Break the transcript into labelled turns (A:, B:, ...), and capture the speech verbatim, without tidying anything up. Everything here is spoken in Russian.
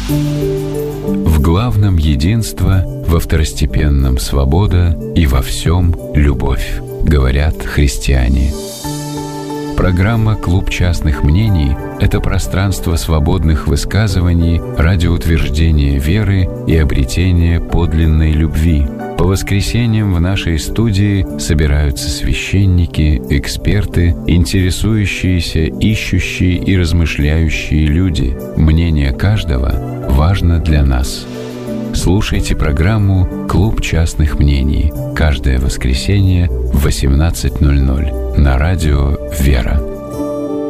A: В главном единство, во второстепенном свобода и во всем любовь, говорят христиане. Программа «Клуб частных мнений» — это пространство свободных высказываний ради утверждения веры и обретения подлинной любви. По воскресеньям в нашей студии собираются священники, эксперты, интересующиеся, ищущие и размышляющие люди. Мнение каждого важно для нас. Слушайте программу «Клуб частных мнений» каждое воскресенье в восемнадцать ноль ноль на радио «Вера».